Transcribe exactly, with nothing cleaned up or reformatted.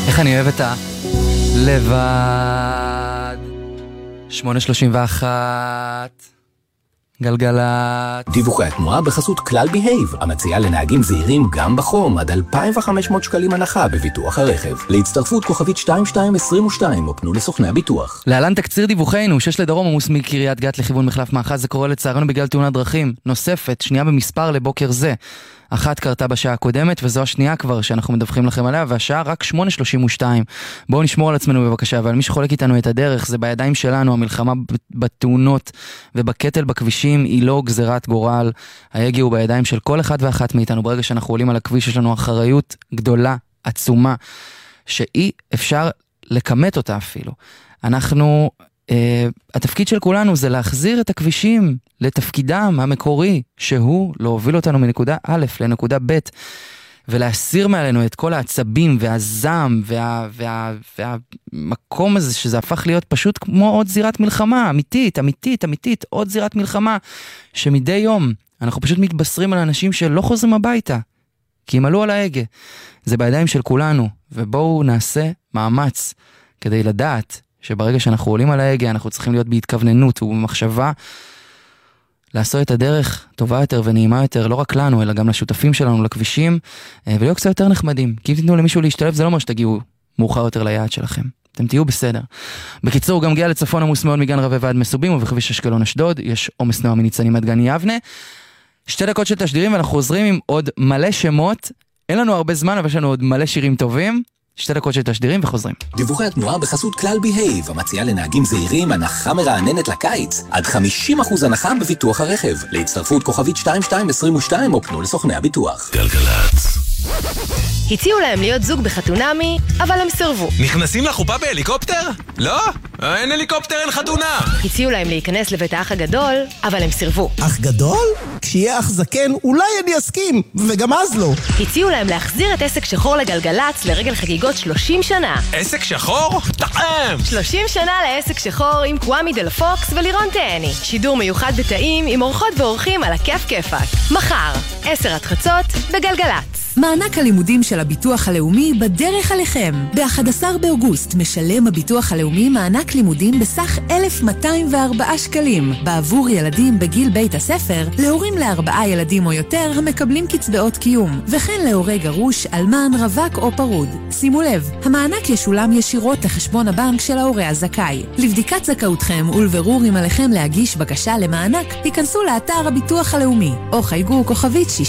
איך אני אוהב את הלבד. שמונה שלושים ואחת גלגלת. דיווחי התנועה בחסות כלל בהייב, המציעה לנהגים זהירים גם בחום עד אלפיים וחמש מאות שקלים הנחה בביטוח הרכב. להצטרפות כוכבית שתיים שתיים עשרים ושתיים או פנו לסוכני הביטוח. להלן תקציר דיווחנו. שש לדרום עמוס מקריית גת לכיוון מחלף מאחז. זה קורה לצערנו בגלל תאונת דרכים נוספת, שנייה במספר לבוקר זה. אחת קרתה בשעה הקודמת, וזו השנייה כבר שאנחנו מדווחים לכם עליה, והשעה רק שמונה שלושים ושתיים. בואו נשמור על עצמנו בבקשה, ועל מי שחולק איתנו את הדרך, זה בידיים שלנו. המלחמה בתאונות ובקטל בכבישים היא לא גזירת גורל. ההגה הוא בידיים של כל אחד ואחת מאיתנו. ברגע שאנחנו עולים על הכביש יש לנו אחריות גדולה, עצומה, שאי אפשר לקמת אותה אפילו. אנחנו, אה, התפקיד של כולנו זה להחזיר את הכבישים לתפקידם המקורי, שהוא להוביל אותנו מנקודה א' לנקודה ב', ולהסיר מעלינו את כל העצבים והזעם וה, וה, והמקום הזה שזה הפך להיות פשוט כמו עוד זירת מלחמה, אמיתית, אמיתית, אמיתית, עוד זירת מלחמה, שמדי יום אנחנו פשוט מתבשרים על אנשים שלא חוזרים הביתה, כי הם עלו על ההגה. זה בידיים של כולנו, ובואו נעשה מאמץ כדי לדעת שברגע שאנחנו עולים על ההגה אנחנו צריכים להיות בהתכווננות ובמחשבה, לעשות את הדרך טובה יותר ונעימה יותר, לא רק לנו, אלא גם לשותפים שלנו, לכבישים, ולהיות קצת יותר נחמדים. כי אם תתנו למישהו להשתלב, זה לא אומר שתגיעו מאוחר יותר ליעד שלכם. אתם תהיו בסדר. בקיצור, גם גאה לצפון עמוס מאוד מגן רבי ועד מסובים, ובכביש אשקלון אשדוד, יש עומס נועם מניצנים עד גן יבנה. שתי דקות של תשדירים, ואנחנו חוזרים עם עוד מלא שמות. אין לנו הרבה זמן, אבל יש לנו עוד מלא שירים טובים. שתי דקות של תשדירים וחוזרים. דיווחי התנועה בחסות כלל בהייב, המציעה לנהגים זהירים הנחה מרעננת לקיץ. עד חמישים אחוז הנחה בביטוח הרכב. להצטרפות כוכבית שתיים שתיים עשרים ושתיים או פנו לסוכני הביטוח. גלגלת. הציעו להם להיות זוג בחתונמי, אבל הם סרבו. נכנסים לחופה בהליקופטר? לא? אין הליקופטר, אין חתונה. הציעו להם להיכנס לבית האח הגדול, אבל הם סרבו. אח גדול? כשיהיה אח זקן, אולי אני אסכים, וגם אז לא. הציעו להם להחזיר את עסק שחור לגלגלץ לרגל חגיגות שלושים שנה. עסק שחור? טעם! שלושים שנה לעסק שחור עם קוואמי דל פוקס ולירון תאני. שידור מיוחד בתאים עם אורחות ואורחים על הכיף כיפק. מחר, עשר עד חצות בגלגלץ. מענק הלימודים של הביטוח הלאומי בדרך עליכם. ב-אחד עשר באוגוסט משלם הביטוח הלאומי מענק לימודים בסך אלף מאתיים וארבעה שקלים. בעבור ילדים בגיל בית הספר, להורים לארבעה ילדים או יותר המקבלים קצבאות קיום, וכן להורי גרוש, אלמן, רווק או פרוד. שימו לב, המענק ישולם ישירות לחשבון הבנק של ההורה הזכאי. לבדיקת זכאותכם ולבירור אם עליכם להגיש בקשה למענק, היכנסו לאתר הביטוח הלאומי, או חייגו כוכבית שישים